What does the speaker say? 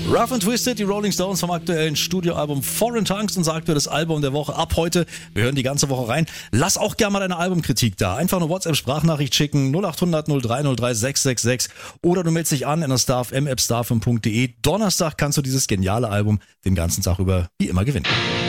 Rough and Twisted, die Rolling Stones vom aktuellen Studioalbum Foreign Tungsten, sagt das Album der Woche ab heute. Wir hören die ganze Woche rein. Lass auch gerne mal deine Albumkritik da. Einfach eine WhatsApp-Sprachnachricht schicken, 0800 0303 666 oder du meldest dich an in der StarFM App starfm.de. Donnerstag kannst du dieses geniale Album den ganzen Tag über wie immer gewinnen.